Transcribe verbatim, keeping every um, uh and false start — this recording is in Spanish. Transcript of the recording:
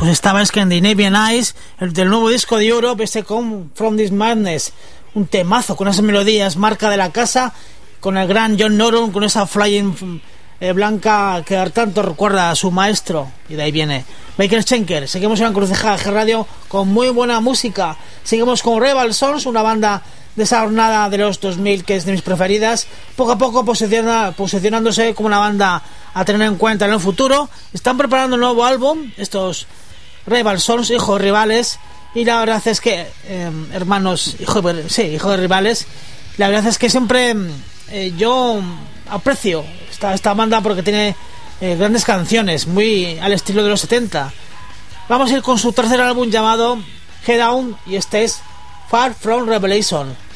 Pues estaba Scandinavian Eyes, el del nuevo disco de Europe, este Come From This Madness, un temazo con esas melodías, marca de la casa, con el gran John Norum, con esa flying eh, blanca que tanto recuerda a su maestro, y de ahí viene Baker Schenker. Seguimos en la Encrucijada G Radio con muy buena música. Seguimos con Rival Sons, una banda de esa jornada de los dos mil que es de mis preferidas, poco a poco posiciona, posicionándose como una banda a tener en cuenta en el futuro. Están preparando un nuevo álbum, estos Rival Sons, hijos rivales, y la verdad es que eh, hermanos, hijos sí, hijos de rivales. La verdad es que siempre eh, yo aprecio esta, esta banda porque tiene eh, grandes canciones, muy al estilo de los setenta. Vamos a ir con su tercer álbum llamado Head Down, y este es Far From Revelation.